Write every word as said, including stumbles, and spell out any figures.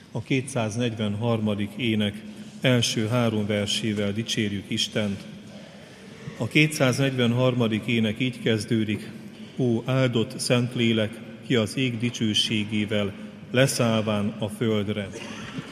A kétszáznegyvenharmadik ének első három versével dicsérjük Istent. A kétszáznegyvenharmadik ének így kezdődik: Ó, áldott Szentlélek, ki az ég dicsőségével leszállván a földre.